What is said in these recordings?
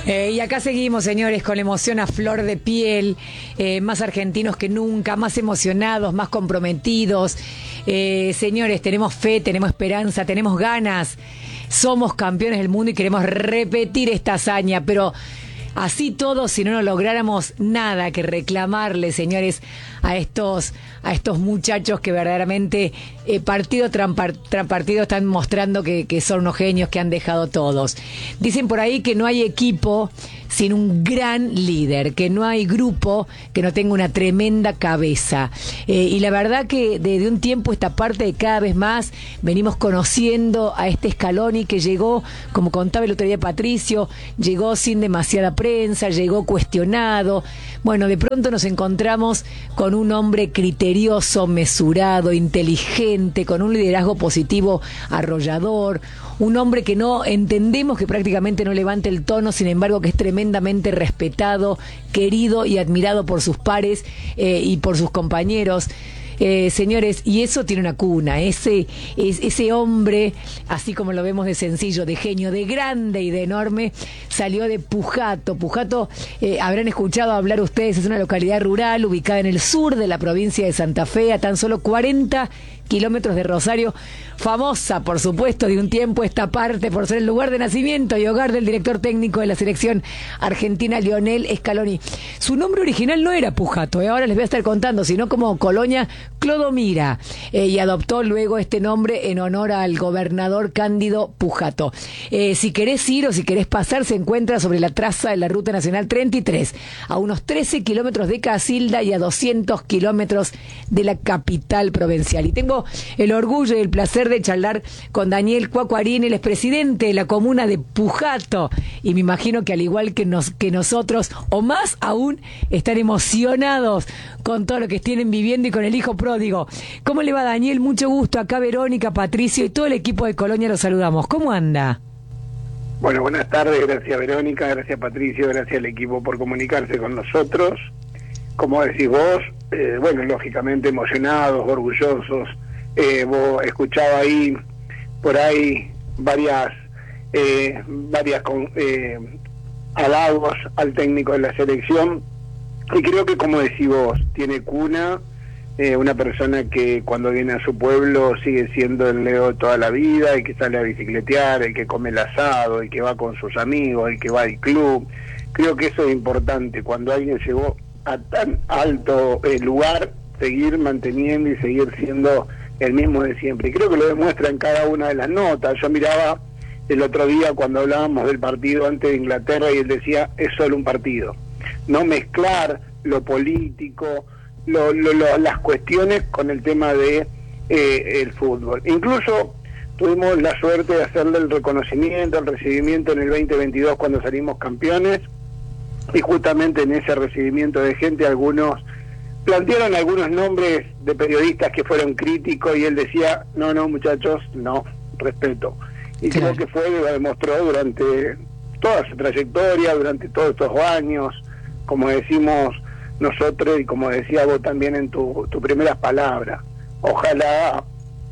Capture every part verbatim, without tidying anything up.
Eh, y acá seguimos, señores, con la emoción a flor de piel, eh, más argentinos que nunca, más emocionados, más comprometidos. Eh, señores, tenemos fe, tenemos esperanza, tenemos ganas. Somos campeones del mundo y queremos repetir esta hazaña, pero así todo, si no nos lográramos nada que reclamarle, señores, a estos, a estos muchachos que verdaderamente eh, partido tras partido están mostrando que, que son unos genios, que han dejado todos. Dicen por ahí que no hay equipo sin un gran líder, que no hay grupo que no tenga una tremenda cabeza. Eh, y la verdad que desde un tiempo esta parte de cada vez más venimos conociendo a este Scaloni que llegó, como contaba el otro día Patricio, llegó sin demasiada prensa, llegó cuestionado. Bueno, de pronto nos encontramos con un hombre criterioso, mesurado, inteligente, con un liderazgo positivo arrollador, un hombre que no entendemos que prácticamente no levante el tono, sin embargo que es tremendamente respetado, querido y admirado por sus pares eh, y por sus compañeros. Eh, señores, y eso tiene una cuna, ese, es, ese hombre, así como lo vemos de sencillo, de genio, de grande y de enorme, salió de Pujato. Pujato, eh, habrán escuchado hablar ustedes, es una localidad rural ubicada en el sur de la provincia de Santa Fe, a tan solo cuarenta kilómetros de Rosario, famosa, por supuesto, de un tiempo esta parte por ser el lugar de nacimiento y hogar del director técnico de la selección argentina, Lionel Scaloni. Su nombre original no era Pujato, eh, ahora les voy a estar contando, sino como Colonia Clodomira, eh, y adoptó luego este nombre en honor al gobernador Cándido Pujato. Eh, si querés ir o si querés pasar, se encuentra sobre la traza de la Ruta Nacional treinta y tres, a unos trece kilómetros de Casilda y a doscientos kilómetros de la capital provincial. Y tengo el orgullo y el placer de charlar con Daniel Cuacuarín, el expresidente de la comuna de Pujato, y me imagino que al igual que, nos, que nosotros, o más aún, están emocionados con todo lo que tienen viviendo y con el hijo pródigo. ¿Cómo le va, Daniel? Mucho gusto. Acá Verónica, Patricio y todo el equipo de Colonia los saludamos. ¿Cómo anda? Bueno, buenas tardes. Gracias, Verónica. Gracias, Patricio. Gracias al equipo por comunicarse con nosotros. Como decís vos, eh, bueno, lógicamente emocionados, orgullosos. Eh, vos escuchaba ahí, por ahí, varias, eh, varias con, eh, halagos al técnico de la selección. Y creo que, como decís vos, tiene cuna, eh, una persona que cuando viene a su pueblo sigue siendo el Leo de toda la vida, el que sale a bicicletear, el que come el asado, el que va con sus amigos, el que va al club. Creo que eso es importante, cuando alguien llegó a tan alto eh, lugar, seguir manteniendo y seguir siendo el mismo de siempre. Y creo que lo demuestra en cada una de las notas. Yo miraba el otro día cuando hablábamos del partido ante de Inglaterra y él decía, es solo un partido. No mezclar lo político, lo, lo, lo, las cuestiones con el tema de eh, el fútbol. Incluso tuvimos la suerte de hacerle el reconocimiento, el recibimiento en el veinte veintidós cuando salimos campeones, y justamente en ese recibimiento de gente algunos plantearon algunos nombres de periodistas que fueron críticos y él decía, no, no muchachos, no, respeto. Y claro, creo que fue, lo demostró durante toda su trayectoria, durante todos estos años, como decimos nosotros y como decía vos también en tu, tu primeras palabras. Ojalá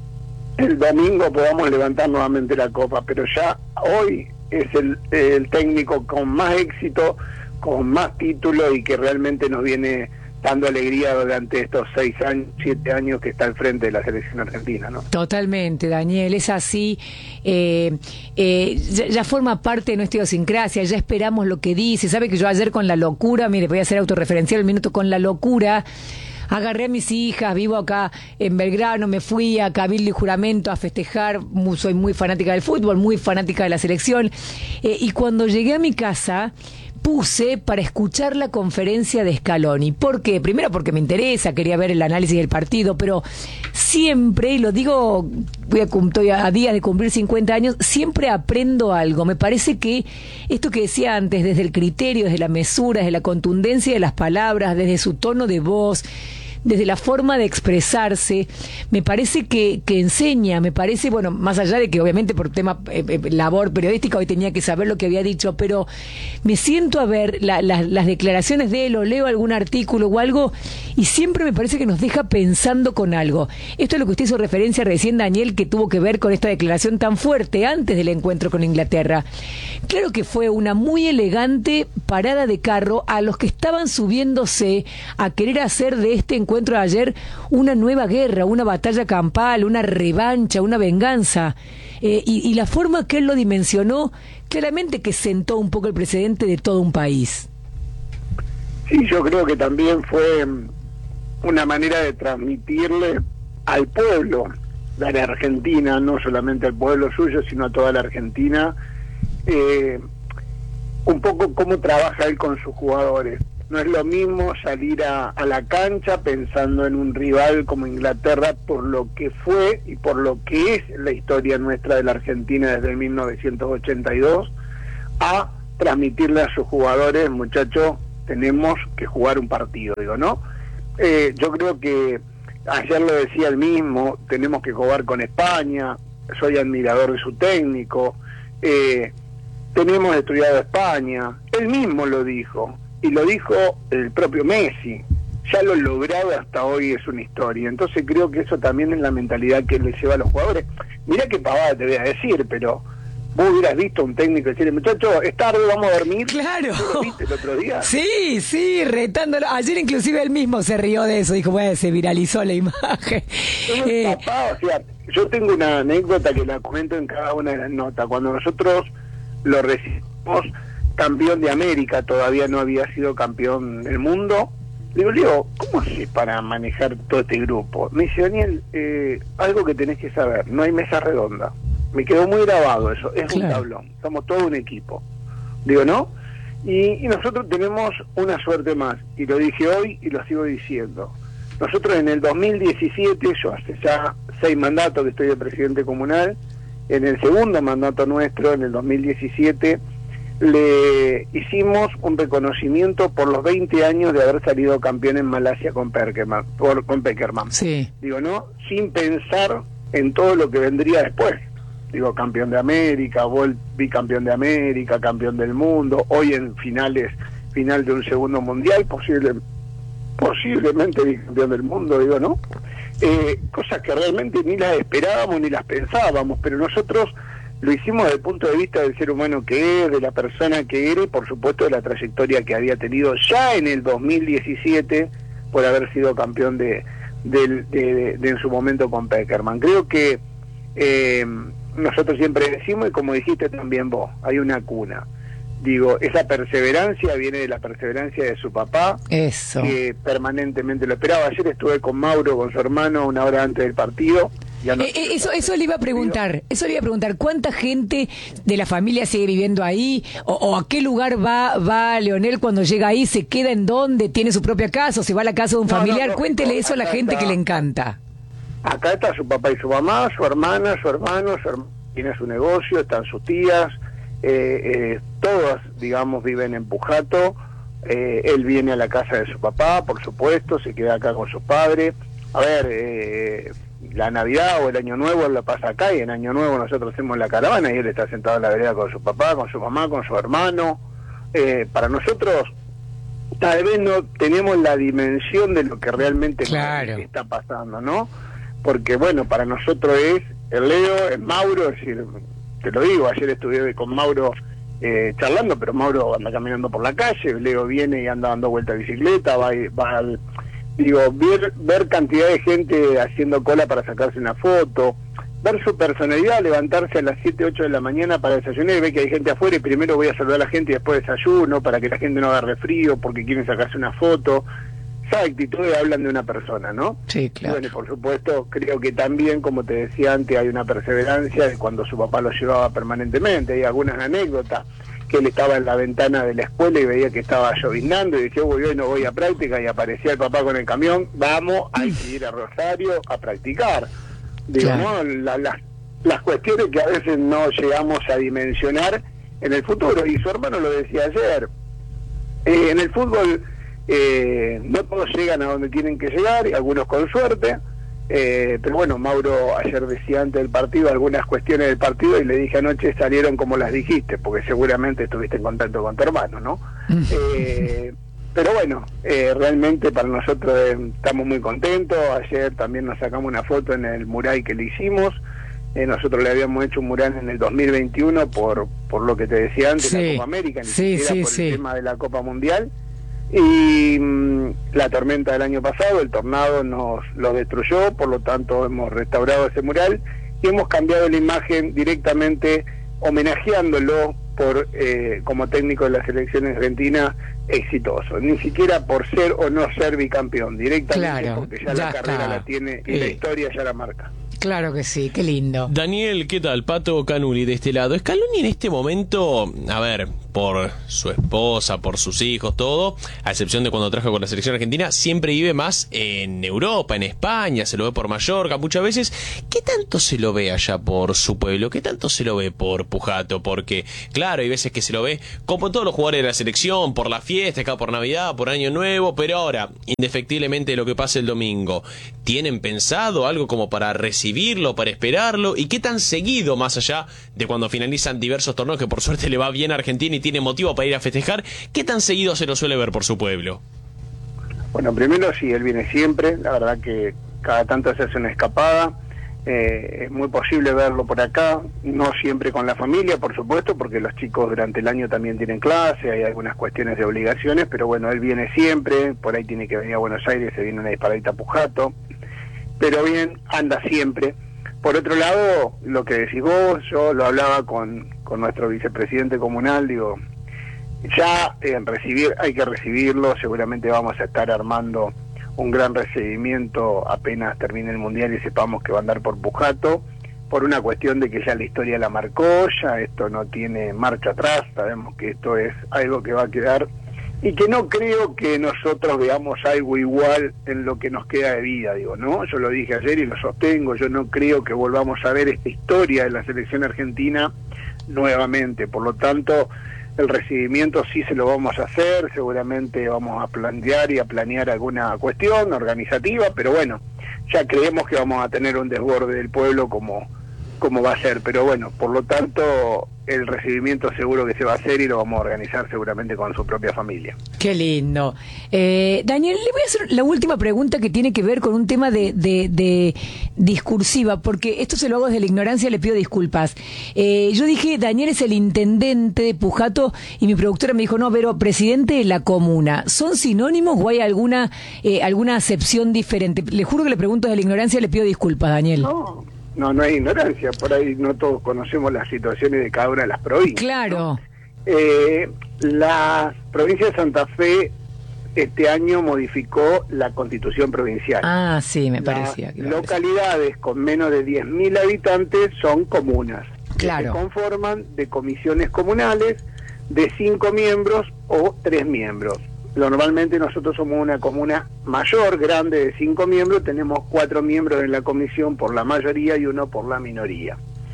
el domingo podamos levantar nuevamente la copa, pero ya hoy es el, el técnico con más éxito, con más títulos y que realmente nos viene dando alegría durante estos seis años, siete años que está al frente de la selección argentina, ¿no? Totalmente, Daniel, es así. Eh, eh, ya, ya forma parte de nuestra idiosincrasia, ya esperamos lo que dice. Sabe que yo ayer con la locura, mire, voy a hacer autorreferencial un minuto, con la locura, agarré a mis hijas, vivo acá en Belgrano, me fui a Cabildo y Juramento a festejar, muy, soy muy fanática del fútbol, muy fanática de la selección, eh, y cuando llegué a mi casa puse para escuchar la conferencia de Scaloni. ¿Por qué? Primero porque me interesa, quería ver el análisis del partido, pero siempre, y lo digo, voy a, estoy a días de cumplir cincuenta años, siempre aprendo algo. Me parece que esto que decía antes, desde el criterio, desde la mesura, desde la contundencia de las palabras, desde su tono de voz, desde la forma de expresarse, me parece que, que enseña, me parece, bueno, más allá de que obviamente por tema eh, eh, labor periodística hoy tenía que saber lo que había dicho, pero me siento a ver la, la, las declaraciones de él o leo algún artículo o algo y siempre me parece que nos deja pensando con algo. Esto es lo que usted hizo referencia recién, Daniel, que tuvo que ver con esta declaración tan fuerte antes del encuentro con Inglaterra. Claro que fue una muy elegante parada de carro a los que estaban subiéndose a querer hacer de este encuentro de ayer una nueva guerra, una batalla campal, una revancha, una venganza. Eh, y, y la forma que él lo dimensionó, claramente que sentó un poco el precedente de todo un país. Sí, yo creo que también fue una manera de transmitirle al pueblo de la Argentina, no solamente al pueblo suyo, sino a toda la Argentina, eh, un poco cómo trabaja él con sus jugadores. No es lo mismo salir a, a la cancha pensando en un rival como Inglaterra por lo que fue y por lo que es la historia nuestra de la Argentina desde mil novecientos ochenta y dos, a transmitirle a sus jugadores, muchachos, tenemos que jugar un partido, digo, ¿no? Eh, yo creo que ayer lo decía él mismo, tenemos que jugar con España, soy admirador de su técnico, eh, tenemos estudiado España, él mismo lo dijo, y lo dijo el propio Messi, ya lo logrado hasta hoy es una historia, entonces creo que eso también es la mentalidad que le lleva a los jugadores. Mirá qué pavada te voy a decir, pero vos hubieras visto a un técnico decirle, muchachos, es tarde, vamos a dormir. Claro. ¿Vos lo viste el otro día? Sí, sí, retándolo. Ayer inclusive él mismo se rió de eso, dijo, bueno, se viralizó la imagen. Eh, papá, o sea, yo tengo una anécdota que la comento en cada una de las notas. Cuando nosotros lo recibimos campeón de América, todavía no había sido campeón del mundo, le digo, Leo, ¿cómo haces para manejar todo este grupo? Me dice, Daniel, eh, algo que tenés que saber, no hay mesa redonda. Me quedó muy grabado eso, es claro. Un tablón, somos todo un equipo. Digo, ¿no? Y, y nosotros tenemos una suerte más, y lo dije hoy y lo sigo diciendo. Nosotros en el dos mil diecisiete, yo hace ya seis mandatos que estoy de presidente comunal, en el segundo mandato nuestro, en el dos mil diecisiete, le hicimos un reconocimiento por los veinte años de haber salido campeón en Malasia con Peckerman, por, con Peckerman. Sí. Digo, ¿no? Sin pensar en todo lo que vendría después. Digo, campeón de América, bicampeón de América, campeón del mundo, hoy en finales, final de un segundo mundial, posible, posiblemente bicampeón del mundo, digo, ¿no? Eh, cosas que realmente ni las esperábamos ni las pensábamos, pero nosotros lo hicimos desde el punto de vista del ser humano que es, de la persona que era y por supuesto de la trayectoria que había tenido ya en el dos mil diecisiete por haber sido campeón de, de, de, de, de en su momento con Peckerman. Creo que eh, nosotros siempre decimos, y como dijiste también vos, hay una cuna. Digo, esa perseverancia viene de la perseverancia de su papá, eso, que permanentemente lo esperaba. Ayer estuve con Mauro, con su hermano, una hora antes del partido. Ya no eh, eso, eso le iba a preguntar, eso le iba a preguntar, ¿cuánta gente de la familia sigue viviendo ahí? ¿O, o a qué lugar va va Leonel cuando llega ahí? ¿Se queda en dónde? ¿Tiene su propia casa o se va a la casa de un no, familiar? No, no, Cuéntele no, eso a la gente está, que le encanta. Acá está su papá y su mamá, su hermana, su hermano, su hermano tiene su negocio, están sus tías, eh, eh, todas, digamos, viven en Pujato. Eh, él viene a la casa de su papá, por supuesto, se queda acá con su padre. A ver, eh, la Navidad o el Año Nuevo él la pasa acá, y en Año Nuevo nosotros hacemos la caravana y él está sentado en la vereda con su papá, con su mamá, con su hermano. Eh, para nosotros tal vez no tenemos la dimensión de lo que realmente claro. está pasando, ¿no? Porque bueno, para nosotros es el Leo, es Mauro, es decir, te lo digo, ayer estuve con Mauro eh, charlando, pero Mauro anda caminando por la calle, Leo viene y anda dando vuelta de bicicleta, va, va al, digo, ver, ver cantidad de gente haciendo cola para sacarse una foto, ver su personalidad, levantarse a las siete, ocho de la mañana para desayunar y ver que hay gente afuera y primero voy a saludar a la gente y después desayuno para que la gente no agarre frío porque quieren sacarse una foto. Esas actitudes hablan de una persona, ¿no? Sí, claro. Y bueno, por supuesto, creo que también, como te decía antes, hay una perseverancia de cuando su papá lo llevaba permanentemente. Hay algunas anécdotas que él estaba en la ventana de la escuela y veía que estaba lloviznando y decía, uy, hoy no voy a práctica, y aparecía el papá con el camión, vamos, hay que ir a Rosario a practicar. Digo, claro. ¿no? La, la, las cuestiones que a veces no llegamos a dimensionar en el futuro. Y su hermano lo decía ayer, eh, en el fútbol Eh, no todos llegan a donde tienen que llegar, y algunos con suerte, eh, pero bueno, Mauro ayer decía antes del partido algunas cuestiones del partido y le dije anoche salieron como las dijiste, porque seguramente estuviste en contacto con tu hermano, ¿no? eh, pero bueno, eh, realmente para nosotros eh, estamos muy contentos. Ayer también nos sacamos una foto en el mural que le hicimos. Eh, nosotros le habíamos hecho un mural en el dos mil veintiuno por por lo que te decía antes, sí, la Copa América, ni sí, siquiera sí, por sí. el tema de la Copa Mundial. Y mmm, la tormenta del año pasado, el tornado nos lo destruyó, por lo tanto hemos restaurado ese mural y hemos cambiado la imagen directamente homenajeándolo por eh, como técnico de la selección argentina exitoso, ni siquiera por ser o no ser bicampeón, directamente claro, porque ya, ya la carrera está. La tiene y eh. la historia ya la marca. Claro que sí, qué lindo. Daniel, ¿qué tal? Pato Canuli de este lado. Scaloni en este momento, a ver, por su esposa, por sus hijos, todo, a excepción de cuando trabaja con la selección argentina, siempre vive más en Europa, en España, se lo ve por Mallorca muchas veces. ¿Qué tanto se lo ve allá por su pueblo? ¿Qué tanto se lo ve por Pujato? Porque, claro, hay veces que se lo ve como todos los jugadores de la selección, por la fiesta, acá por Navidad, por Año Nuevo, pero ahora, indefectiblemente lo que pasa el domingo, ¿tienen pensado algo como para recibirlo, para esperarlo? ¿Y qué tan seguido, más allá de cuando finalizan diversos torneos, que por suerte le va bien a Argentina y tiene motivo para ir a festejar, qué tan seguido se lo suele ver por su pueblo? Bueno, primero sí, él viene siempre, la verdad que cada tanto se hace una escapada, eh, es muy posible verlo por acá, no siempre con la familia, por supuesto, porque los chicos durante el año también tienen clase, hay algunas cuestiones de obligaciones, pero bueno, él viene siempre, por ahí tiene que venir a Buenos Aires, se viene una disparadita a Pujato, pero bien, anda siempre. Por otro lado, lo que decís vos, yo lo hablaba con, con nuestro vicepresidente comunal, digo, ya en recibir, hay que recibirlo, seguramente vamos a estar armando un gran recibimiento apenas termine el Mundial y sepamos que va a andar por Pujato, por una cuestión de que ya la historia la marcó, ya esto no tiene marcha atrás, sabemos que esto es algo que va a quedar, y que no creo que nosotros veamos algo igual en lo que nos queda de vida, digo, ¿no? Yo lo dije ayer y lo sostengo, yo no creo que volvamos a ver esta historia de la selección argentina nuevamente, por lo tanto, el recibimiento sí se lo vamos a hacer, seguramente vamos a plantear y a planear alguna cuestión organizativa, pero bueno, ya creemos que vamos a tener un desborde del pueblo como, como va a ser, pero bueno, por lo tanto, el recibimiento seguro que se va a hacer y lo vamos a organizar seguramente con su propia familia. Qué lindo. Eh, Daniel, le voy a hacer la última pregunta que tiene que ver con un tema de, de, de discursiva, porque esto se lo hago desde la ignorancia, le pido disculpas. Eh, yo dije, Daniel es el intendente de Pujato, y mi productora me dijo, no, pero presidente de la comuna. ¿Son sinónimos o hay alguna, eh, alguna acepción diferente? Le juro que le pregunto desde la ignorancia, le pido disculpas, Daniel. No. No, no hay ignorancia, por ahí no todos conocemos las situaciones de cada una de las provincias. Claro. ¿No? Eh, la provincia de Santa Fe este año modificó la constitución provincial. Ah, sí, me parecía. Las localidades con menos de diez mil habitantes son comunas. Claro. Que se conforman de comisiones comunales de cinco miembros o tres miembros. Normalmente nosotros somos una comuna mayor, grande, de cinco miembros, tenemos cuatro miembros en la comisión por la mayoría y uno por la minoría.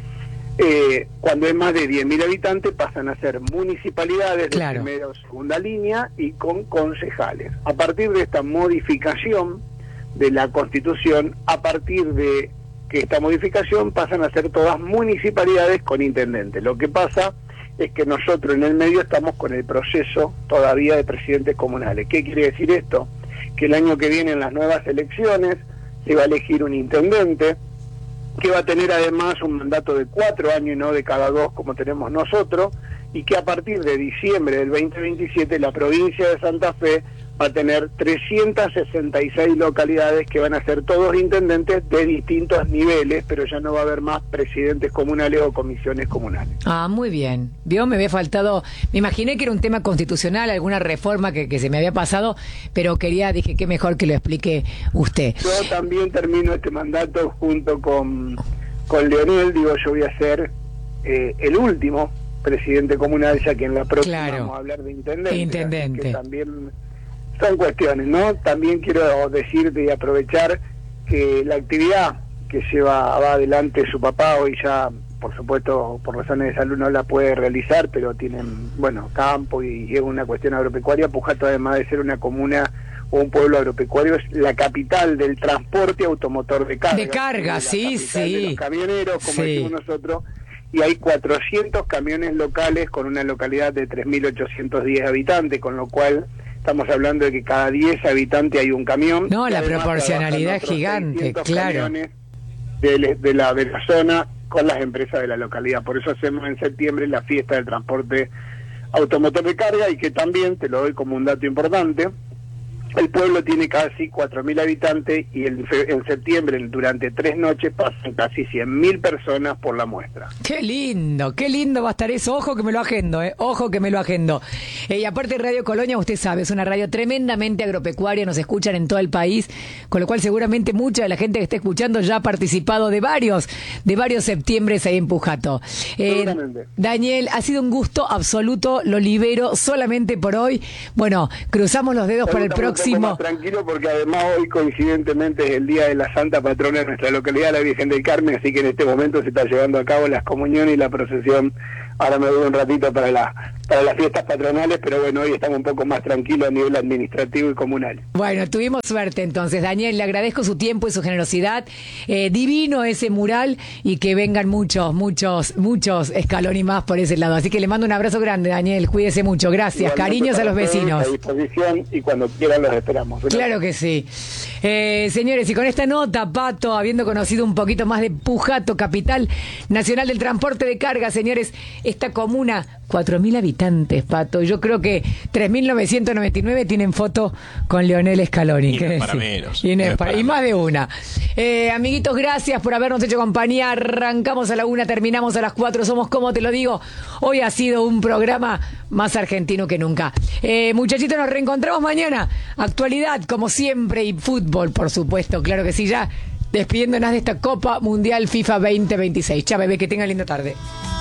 Eh, cuando hay más de diez mil habitantes pasan a ser municipalidades claro. de primera o segunda línea y con concejales. A partir de esta modificación de la Constitución, a partir de que esta modificación pasan a ser todas municipalidades con intendente. Lo que pasa es que nosotros en el medio estamos con el proceso todavía de presidentes comunales. ¿Qué quiere decir esto? Que el año que viene en las nuevas elecciones se va a elegir un intendente que va a tener además un mandato de cuatro años y no de cada dos como tenemos nosotros, y que a partir de diciembre del veinte veintisiete la provincia de Santa Fe va a tener trescientas sesenta y seis localidades que van a ser todos intendentes de distintos niveles, pero ya no va a haber más presidentes comunales o comisiones comunales. Ah, muy bien. Vio, me había faltado, me imaginé que era un tema constitucional, alguna reforma que, que se me había pasado, pero quería, dije, qué mejor que lo explique usted. Yo también termino este mandato junto con, con Leonel, digo, yo voy a ser eh, el último presidente comunal, ya que en la próxima claro. vamos a hablar de intendente. Intendente. Que también son cuestiones, ¿no? También quiero decirte y aprovechar que la actividad que lleva va adelante su papá, hoy ya por supuesto, por razones de salud no la puede realizar, pero tienen, bueno, campo y, y es una cuestión agropecuaria. Pujato, además de ser una comuna o un pueblo agropecuario, es la capital del transporte automotor de carga. De carga, sí, sí. De los camioneros, como sí. decimos nosotros, y hay cuatrocientos camiones locales con una localidad de tres mil ochocientos diez habitantes, con lo cual estamos hablando de que cada diez habitantes hay un camión. No, la proporcionalidad es gigante, claro. De, de, la, de la zona con las empresas de la localidad. Por eso hacemos en septiembre la fiesta del transporte automotor de carga, y que también, te lo doy como un dato importante, el pueblo tiene casi cuatro mil habitantes y el, en septiembre, durante tres noches, pasan casi cien mil personas por la muestra. ¡Qué lindo! ¡Qué lindo va a estar eso! Ojo que me lo agendo, ¿eh? Ojo que me lo agendo. Eh, y aparte Radio Colonia, usted sabe, es una radio tremendamente agropecuaria, nos escuchan en todo el país, con lo cual seguramente mucha de la gente que está escuchando ya ha participado de varios, de varios septiembres ahí en Pujato. Eh, Daniel, ha sido un gusto absoluto, lo libero solamente por hoy. Bueno, cruzamos los dedos para el próximo. Más tranquilo, porque además hoy coincidentemente es el día de la Santa Patrona de nuestra localidad, la Virgen del Carmen, así que en este momento se está llevando a cabo las comuniones y la procesión. Ahora me voy un ratito para la, para las fiestas patronales, pero bueno, hoy estamos un poco más tranquilos a nivel administrativo y comunal. Bueno, tuvimos suerte entonces, Daniel, le agradezco su tiempo y su generosidad. Eh, divino ese mural, y que vengan muchos, muchos, muchos escalones más por ese lado. Así que le mando un abrazo grande, Daniel, cuídese mucho, gracias, igualmente, cariños a los vecinos. A disposición, y cuando quieran los esperamos. ¿Verdad? Claro que sí. Eh, señores, y con esta nota, Pato, habiendo conocido un poquito más de Pujato, capital nacional del transporte de carga, señores, esta comuna, cuatro mil habitantes, Pato. Yo creo que tres mil novecientos noventa y nueve tienen foto con Leonel Scaloni. Y no es para menos. Y, no es no para, para y más de una. Eh, amiguitos, gracias por habernos hecho compañía. Arrancamos a la una, terminamos a las cuatro. Somos Como Te Lo Digo. Hoy ha sido un programa más argentino que nunca. Eh, muchachitos, nos reencontramos mañana. Actualidad, como siempre, y fútbol, por supuesto. Claro que sí, ya despidiéndonos de esta Copa Mundial FIFA veinte veintiséis. Chao, bebé, que tengan linda tarde.